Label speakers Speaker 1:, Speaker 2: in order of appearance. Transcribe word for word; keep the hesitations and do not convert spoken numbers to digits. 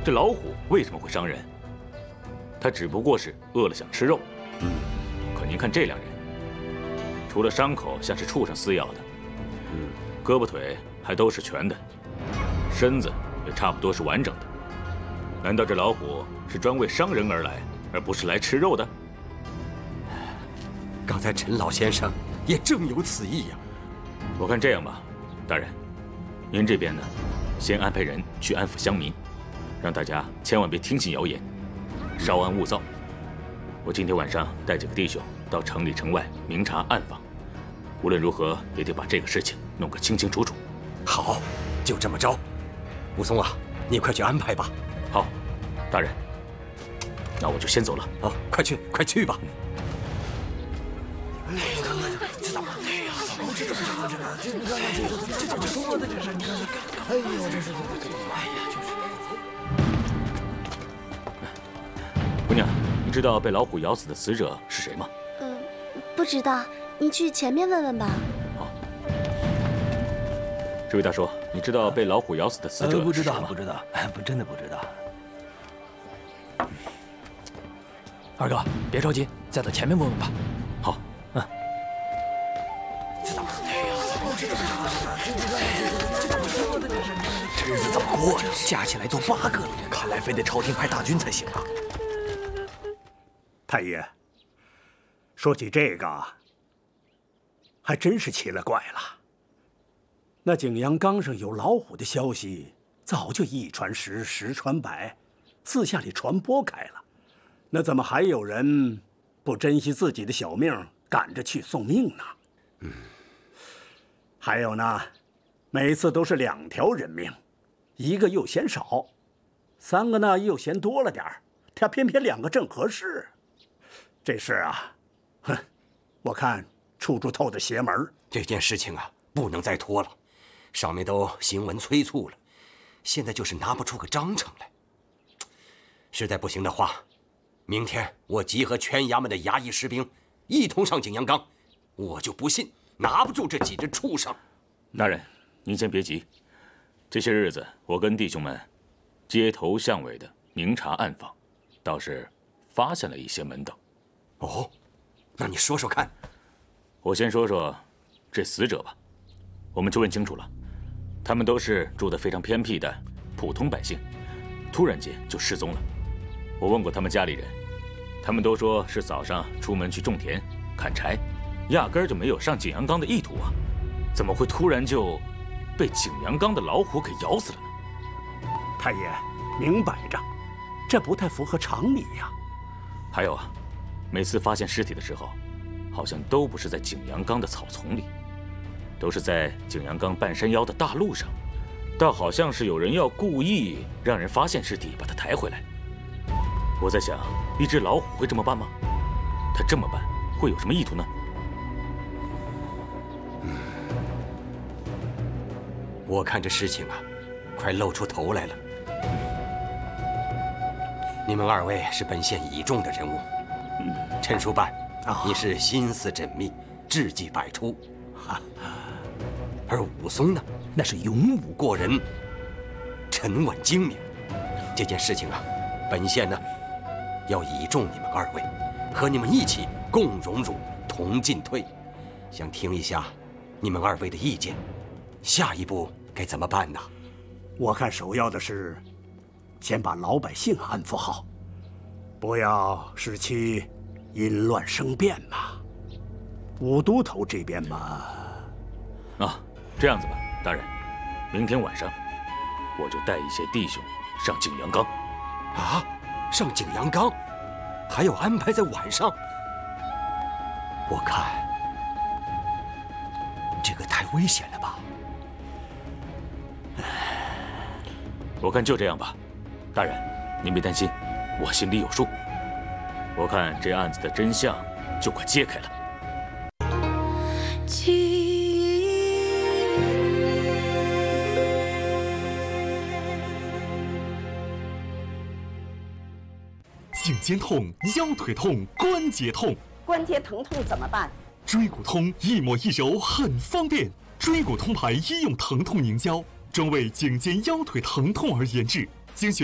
Speaker 1: 这老虎为什么会伤人？它只不过是饿了想吃肉。嗯，可您看这两人，除了伤口像是畜生撕咬的，嗯，胳膊腿还都是全的，身子也差不多是完整的。难道这老虎是专为伤人而来，而不是来吃肉的？
Speaker 2: 刚才陈老先生也正有此意呀。
Speaker 1: 我看这样吧，大人，您这边呢，先安排人去安抚乡民，让大家千万别听信谣言，稍安勿躁。我今天晚上带几个弟兄到城里城外明察暗访，无论如何也得把这个事情弄个清清楚楚。
Speaker 2: 好，就这么着。武松啊，你快去安排吧。
Speaker 1: 好，大人，那我就先走了。
Speaker 2: 好，快去，快去吧。
Speaker 3: 哎呀，这怎么？哎呀，怎么这这这这这这这这这说的这是？你看，哎呦，这是这这，哎呀，就是。
Speaker 1: 姑娘，你知道被老虎咬死的死者是谁吗？
Speaker 4: 嗯，不知道，你去前面问问吧。
Speaker 1: 好。这位大叔，你知道被老虎咬死的死者是谁吗？
Speaker 3: 不知道，不知道，不真的不知道。二哥，别着急，再到前面问问吧。
Speaker 1: 好。嗯。
Speaker 3: 这怎么？哎呀，怎么这这这这这怎么说的这是？这日子怎么过着？加起来都八个了，看来非得朝廷派大军才行啊。
Speaker 5: 太爷，说起这个，还真是奇了怪了。那景阳冈上有老虎的消息，早就一传十，十传百，四下里传播开了。那怎么还有人不珍惜自己的小命，赶着去送命呢？嗯。还有呢，每次都是两条人命，一个又嫌少，三个呢又嫌多了点儿，他偏偏两个正合适。这事啊，哼，我看处处透着邪门。
Speaker 2: 这件事情啊，不能再拖了，上面都行文催促了，现在就是拿不出个章程来。实在不行的话，明天我集合全衙门的衙役士兵，一同上景阳冈，我就不信拿不住这几只畜生。
Speaker 1: 大人，您先别急，这些日子我跟弟兄们街头巷尾的明察暗访，倒是发现了一些门道。
Speaker 2: 哦，那你说说看。
Speaker 1: 我先说说这死者吧。我们就问清楚了，他们都是住得非常偏僻的普通百姓，突然间就失踪了。我问过他们家里人，他们都说是早上出门去种田砍柴，压根儿就没有上景阳冈的意图啊，怎么会突然就被景阳冈的老虎给咬死了呢？
Speaker 5: 太爷，明摆着，这不太符合常理呀。
Speaker 1: 还有啊，每次发现尸体的时候，好像都不是在景阳冈的草丛里，都是在景阳冈半山腰的大路上，倒好像是有人要故意让人发现尸体，把它抬回来。我在想，一只老虎会这么办吗？它这么办会有什么意图呢？
Speaker 2: 嗯，我看这事情啊，快露出头来了。你们二位是本县倚重的人物，嗯，陈书办，啊，你是心思缜密，智计百出，啊，而武松呢，那是勇武过人，沉稳精明。这件事情啊，本县呢，要倚重你们二位，和你们一起共荣辱，同进退。想听一下你们二位的意见，下一步该怎么办呢？
Speaker 5: 我看首要的是先把老百姓安抚好，不要使其因乱生变嘛。武都头这边嘛，
Speaker 1: 啊，这样子吧，大人，明天晚上我就带一些弟兄上景阳冈。
Speaker 2: 啊，上景阳冈，还要安排在晚上？我看这个太危险了吧？
Speaker 1: 我看就这样吧，大人，您别担心，我心里有数。我看这案子的真相就快揭开了。
Speaker 6: 颈肩痛、腰腿痛、关节痛，
Speaker 7: 关节疼痛怎么办？
Speaker 6: 椎骨通一抹一揉很方便，椎骨通牌医用疼痛凝胶，专为颈肩腰腿疼痛而研制，精选